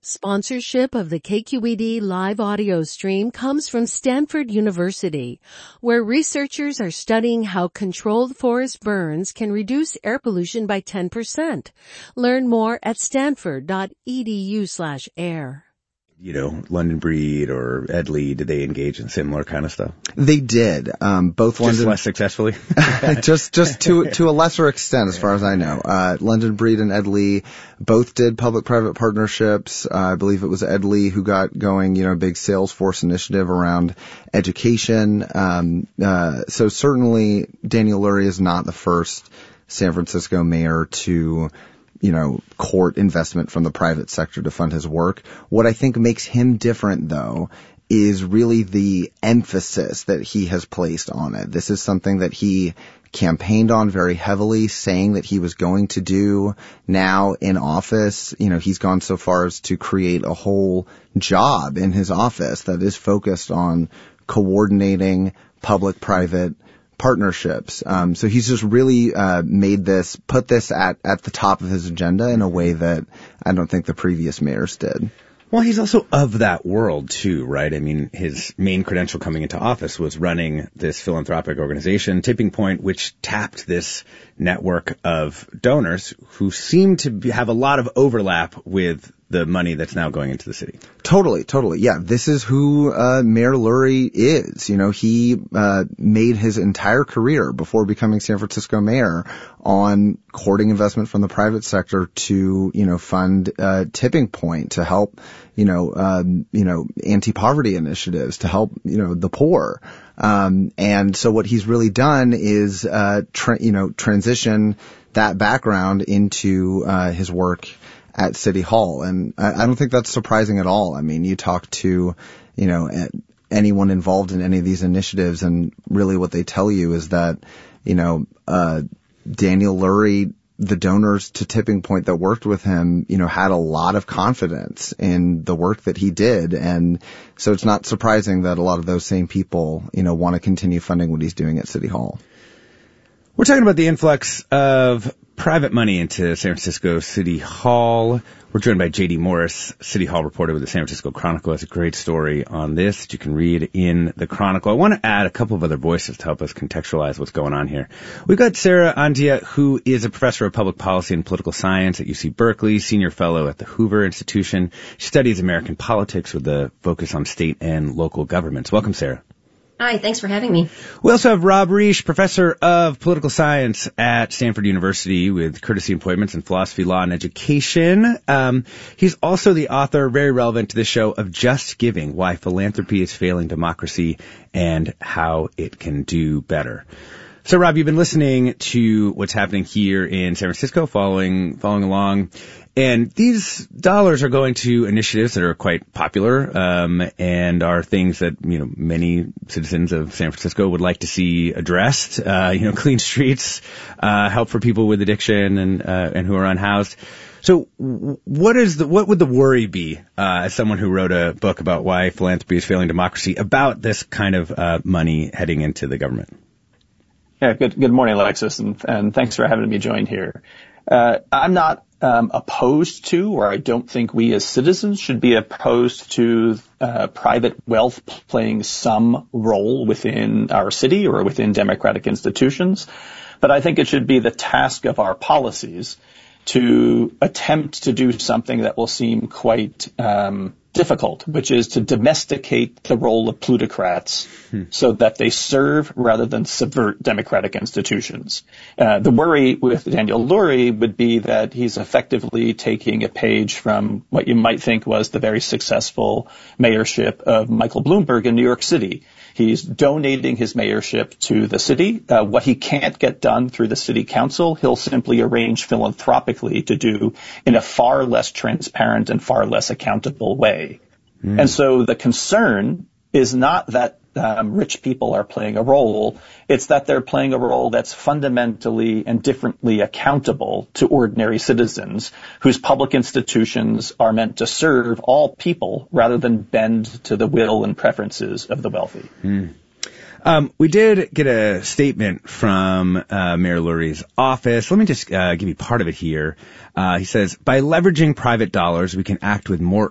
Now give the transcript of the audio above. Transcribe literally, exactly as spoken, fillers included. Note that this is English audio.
Sponsorship of the K Q E D live audio stream comes from Stanford University, where researchers are studying how controlled forest burns can reduce air pollution by ten percent. Learn more at stanford.edu slash air. You know, London Breed or Ed Lee, did they engage in similar kind of stuff? They did. Um, both just London, less successfully. just, just to to a lesser extent, as far as I know. Uh, London Breed and Ed Lee both did public-private partnerships. Uh, I believe it was Ed Lee who got going, you know, a big Salesforce initiative around education. Um, uh, so certainly, Daniel Lurie is not the first San Francisco mayor to, you know, court investment from the private sector to fund his work. What I think makes him different, though, is really the emphasis that he has placed on it. This is something that he campaigned on very heavily, saying that he was going to do. Now in office, you know, he's gone so far as to create a whole job in his office that is focused on coordinating public-private partnerships. Um, so he's just really uh, made this, put this at, at the top of his agenda in a way that I don't think the previous mayors did. Well, he's also of that world, too, right? I mean, his main credential coming into office was running this philanthropic organization, Tipping Point, which tapped this network of donors who seem to be, have a lot of overlap with the money that's now going into the city. Totally, totally. Yeah, this is who uh, Mayor Lurie is. You know, he uh, made his entire career before becoming San Francisco mayor on courting investment from the private sector to, you know, fund uh, Tipping Point, to help, you know, um, you know, anti-poverty initiatives, to help, you know, the poor. Um, and so what he's really done is, uh, tra- you know, transition that background into uh, his work at City Hall. And I, I don't think that's surprising at all. I mean, you talk to, you know, anyone involved in any of these initiatives, and really what they tell you is that, you know, uh, Daniel Lurie, the donors to Tipping Point that worked with him, you know, had a lot of confidence in the work that he did. And so it's not surprising that a lot of those same people, you know, want to continue funding what he's doing at City Hall. We're talking about the influx of private money into San Francisco City Hall. We're joined by J D Morris, City Hall reporter with the San Francisco Chronicle. Has a great story on this that you can read in the Chronicle. I want to add a couple of other voices to help us contextualize what's going on here. We've got Sarah Andia, who is a professor of public policy and political science at U C Berkeley, senior fellow at the Hoover Institution. She studies American politics with a focus on state and local governments. Welcome, Sarah. Hi, thanks for having me. We also have Rob Reich, professor of political science at Stanford University with courtesy appointments in philosophy, law, and education. Um, he's also the author, very relevant to this show, of Just Giving, Why Philanthropy is Failing Democracy and How It Can Do Better. So, Rob, you've been listening to what's happening here in San Francisco, following following along. And these dollars are going to initiatives that are quite popular, um, and are things that, you know, many citizens of San Francisco would like to see addressed. Uh, you know, clean streets, uh, help for people with addiction and, uh, and who are unhoused. So what is the, what would the worry be, uh, as someone who wrote a book about why philanthropy is failing democracy, about this kind of, uh, money heading into the government? Yeah, good, good morning, Alexis, and, and thanks for having me join here. Uh, I'm not Um, opposed to, or I don't think we as citizens should be opposed to uh, private wealth playing some role within our city or within democratic institutions. But I think it should be the task of our policies to attempt to do something that will seem quite um, difficult, which is to domesticate the role of plutocrats hmm. so that they serve rather than subvert democratic institutions. Uh, the worry with Daniel Lurie would be that he's effectively taking a page from what you might think was the very successful mayorship of Michael Bloomberg in New York City. He's donating his mayorship to the city. Uh, what he can't get done through the city council, he'll simply arrange philanthropically to do in a far less transparent and far less accountable way. Mm. And so the concern is not that um, rich people are playing a role. It's that they're playing a role that's fundamentally and differently accountable to ordinary citizens whose public institutions are meant to serve all people rather than bend to the will and preferences of the wealthy. Mm. Um, we did get a statement from uh, Mayor Lurie's office. Let me just uh, give you part of it here. Uh, he says, by leveraging private dollars, we can act with more